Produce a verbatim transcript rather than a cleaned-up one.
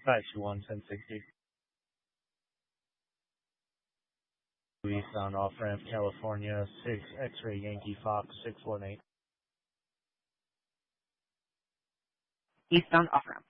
five two one, ten sixty. Eastbound off-ramp, California, six X-ray Yankee Fox, six one eight. Eastbound off-ramp.